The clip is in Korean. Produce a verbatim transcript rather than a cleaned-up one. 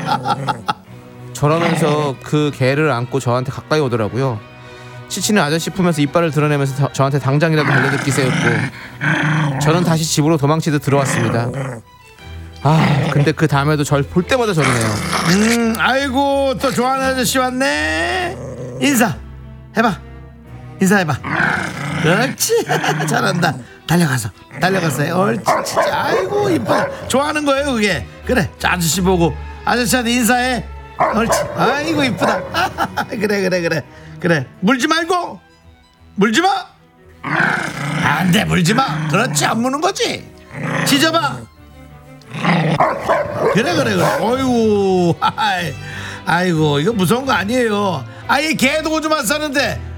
저러면서 그 개를 안고 저한테 가까이 오더라고요. 치치는 아저씨 품에서 이빨을 드러내면서 저, 저한테 당장이라도 달려들 기세였고 저는 다시 집으로 도망치듯 들어왔습니다. 아 근데 그 다음에도 절 볼 때마다 저러네요. 음 아이고 또 좋아하는 아저씨 왔네. 인사 해봐. 인사해봐. 그렇지. 잘한다. 달려가서 달려가서 해. 옳지 진짜. 아이고 이뻐. 좋아하는 거예요 그게. 그래 저 아저씨 보고 아저씨한테 인사해. 옳지. 아이고 이쁘다. 그래 그래 그래 그래. 물지 말고 물지마. 안돼 물지마. 그렇지 안 무는 거지. 짖어봐. 그래 그래 그래. 어이구 아이고 이거 무서운 거 아니에요. 아예 개도 오줌 안 싸는데